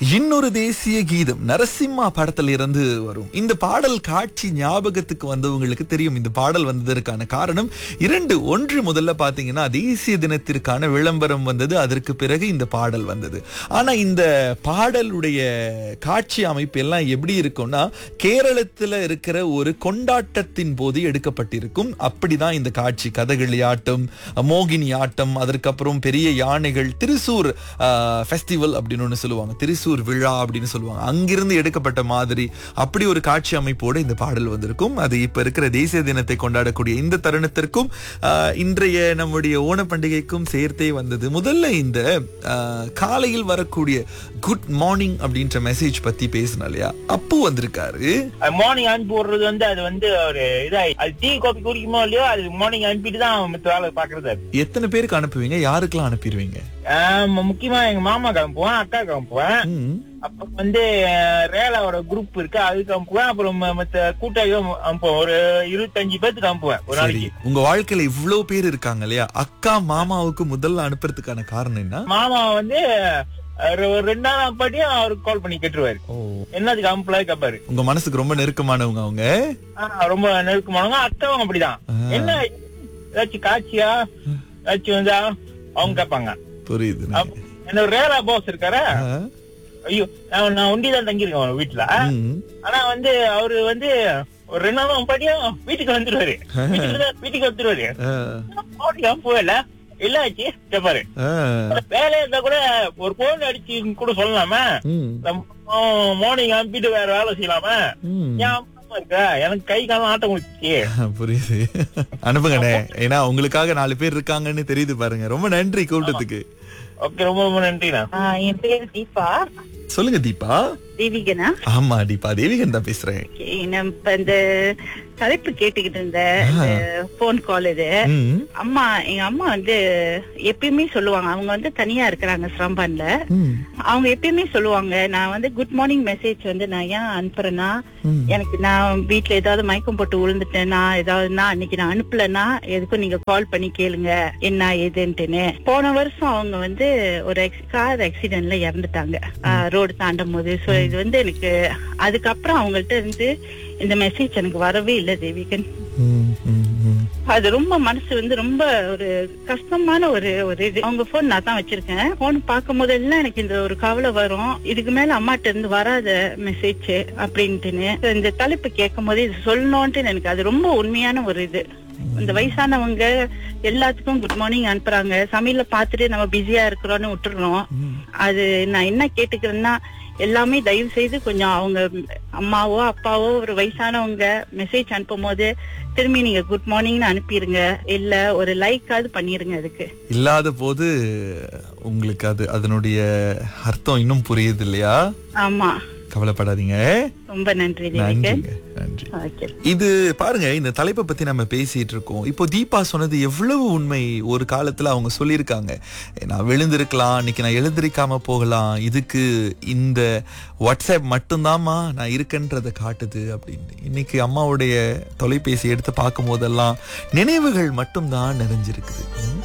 இன்னொரு தேசிய கீதம் நரசிம்மா படத்துல இருந்து வரும். இந்த பாடல் காட்சி ஞாபகத்துக்கு வந்தவங்களுக்கு தெரியும். இந்த பாடல் வந்ததற்கான காரணம் ஒன்று முதல்ல பாத்தீங்கன்னா தேசிய தினத்திற்கான விளம்பரம் வந்தது. அதற்கு பிறகு இந்த பாடல் வந்தது. ஆனா இந்த பாடலுடைய காட்சி அமைப்பு எல்லாம் எப்படி இருக்கும்னா கேரளத்துல இருக்கிற ஒரு கொண்டாட்டத்தின் போது எடுக்கப்பட்டிருக்கும். அப்படிதான் இந்த காட்சி. கதகளி ஆட்டம், மோகினி ஆட்டம், அதற்கப்புறம் பெரிய யானைகள், திரிசூர் ஃபெஸ்டிவல் அப்படின்னு ஒண்ணு சொல்லுவாங்க, திரிசூர் விழா அப்படின்னு சொல்லுவாங்க. அங்கிருந்து எடுக்கப்பட்ட மாதிரி அப்படி ஒரு காட்சி அமைப்போடு இந்த பாடல் வந்திருக்கும். அது இப்ப இருக்கிற தேசிய தினத்தை கொண்டாடக்கூடிய இந்த தருணத்திற்கும் இன்றைய நம்முடைய ஓண பண்டிகைக்கும் சேர்த்தே வந்தது. முதல்ல இந்த காலையில் வரக்கூடிய குட் மார்னிங் அப்படின்ற மெசேஜ் பத்தி பேசினா இல்லையா, அப்பு வந்திருக்காரு. மார்னிங் அனுப்பி விடுறது அது ஒரு இதாய் அது டீ காபி குடிக்குமோ இல்லையோ அது மார்னிங் அனுப்பிட்டு தான் மத்த வேலை பாக்குறது. எத்தனை பேருக்கு அனுப்புவீங்க? யாருக்கெல்லாம் அனுப்பிடுவீங்க? முக்கியமா எங்க மாமா அனுப்புவேன், அக்கா அனுப்புவேன், அப்ப ரேலாவோட குரூப் இருக்கு அதுக்கு அனுப்புவேன், அப்புறம் மத்த கூட்டாளியும் அனுப்புவேன். ஒரு 25 பேருக்கு அனுப்புவேன் ஒரு நாளைக்கு. உங்க வாழ்க்கையில இவ்வளவு பேர் இருக்காங்க இல்லையா, அக்கா மாமாவுக்கு முதல்ல அனுப்புறதுக்கான காரணம் என்ன? மாமா 2 நாள் பாட்டியும் அவருக்கு கால் பண்ணி கேட்டுருவாரு, என்னதுக்கு அனுப்பல கேப்பாரு. உங்க மனசுக்கு ரொம்ப நெருக்கமானவங்க அவங்க? ரொம்ப நெருக்கமானவங்க. அக்காவும் அப்படிதான். என்ன ஏதாச்சும் காட்சியா ஏதாச்சும் அவங்க கேட்பாங்க. புரியுது. என்ன ரேலா பாஸ் இருக்காரு, ஐயோ நான் ஒண்டிதான் தங்கிருக்கேன் வீட்டுல. ஆனா அவரு ஒரு 2 நாளும் பாட்டியும் வீட்டுக்கு வந்துருவாரு. வீட்டுக்கு வந்துருவாரு. போகல இல்ல ஆச்சு கேப்பாரு. வேலை இருந்தா கூட ஒரு போன் அடிச்சு கூட சொல்லலாமா, மார்னிங் அனுப்பிட்டு வேற வேலை செய்யலாமா, எனக்கு கை காலம் ஆட்டம் முடிச்சு. புரியுது, அனுப்புங்கண்ணே. ஏன்னா உங்களுக்காக 4 பேர் இருக்காங்கன்னு தெரியுது பாருங்க. ரொம்ப நன்றி கூப்பிட்டதுக்கு. ஓகே, ரொம்ப ரொம்ப நன்றிண்ணா. என் பேரு தீபா. சொல்லுங்க தீபா. தேவிகனா? ஆமா தீபா, தேவிகன் தான் பேசுறேன். இந்த தலைப்பு கேட்டுக்கிட்டு இருந்த போன் கால் இது. எங்க அம்மா எப்பயுமே சொல்லுவாங்க, அவங்க தனியா இருக்கிறாங்க ஸ்ரம்பான்ல. அவங்க எப்பயுமே சொல்லுவாங்க, நான் குட் மார்னிங் மெசேஜ் நான் ஏன் அனுப்புறேன்னா, எனக்கு நான் வீட்டுல ஏதாவது மயக்கம் போட்டு விழுந்துட்டேன்னா ஏதாவது அன்னைக்கு நான் அனுப்பலன்னா எதுக்கும் நீங்க கால் பண்ணி கேளுங்க என்ன ஏதுன்ட்டுன்னு. போன வருஷம் அவங்க ஒரு கார் ஆக்சிடென்ட்ல இறந்துட்டாங்க ரோடு தாண்டும் போது. சோ இது எனக்கு அதுக்கப்புறம் அவங்கள்ட்ட இந்த மெசேஜ் எனக்கு வரவே இல்லை தேவிகன். அது ரொம்ப மனசு ரொம்ப ஒரு கஷ்டமான ஒரு இது. அவங்க போன் நான் தான் வச்சிருக்கேன். போன் பார்க்கும் போதெல்லாம் எனக்கு இந்த ஒரு கவலை வரும், இதுக்கு மேல அம்மாட்ட இருந்து வராத மெசேஜ் அப்படின்ட்டுன்னு. இந்த தலைப்பு கேட்கும் போது இது சொல்லணும்ட்டு எனக்கு அது ரொம்ப உண்மையான ஒரு இது. இந்த வயசானவங்க எல்லாத்துக்கும் குட் மார்னிங் அனுப்புறாங்க, சமையல பாத்துட்டு நம்ம பிஸியா இருக்கிறோம்னு விட்டுறோம். அது நான் என்ன கேட்டுக்கிறேன்னா, எல்லாமே தயவு செய்து கொஞ்சம் அவங்க அம்மாவோ அப்பாவோ ஒரு வயசானவங்க மெசேஜ் அனுப்பும் போது திரும்பி நீங்க குட் மார்னிங்னு அனுப்பிடுங்க, இல்ல ஒரு லைக்காவது பண்ணிருங்க. அதுக்கு இல்லாத போது உங்களுக்கு அதனுடைய அர்த்தம் இன்னும் புரியுது இல்லையா? ஆமா, கவலைப்படாதீங்க. ரொம்ப நன்றி. நன்றி. இது பாருங்க, இந்த தலைப்பை பத்தி நம்ம பேசிட்டு இருக்கோம். இப்போ தீபா சொன்னது எவ்வளவு உண்மை. ஒரு காலத்துல அவங்க சொல்லியிருக்காங்க, நான் விழுந்திருக்கலாம், இன்னைக்கு நான் எழுந்திருக்காம போகலாம், இதுக்கு இந்த வாட்ஸ்அப் மட்டும்தாம்மா நான் இருக்கேன்றதை காட்டுது அப்படின்னு. இன்னைக்கு அம்மாவுடைய தொலைபேசி எடுத்து பார்க்கும் போதெல்லாம் நினைவுகள் மட்டும்தான் நிறைஞ்சிருக்குது.